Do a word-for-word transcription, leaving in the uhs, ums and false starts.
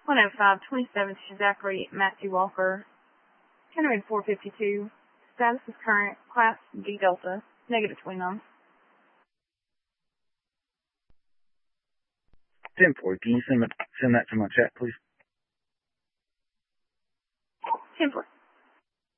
one oh five twenty-seven to Zachary Matthew Walker. Henry four fifty-two. Status is current. Class D Delta. Negative twenty-nine. ten four, can you send, it, send that to my chat, please? ten four.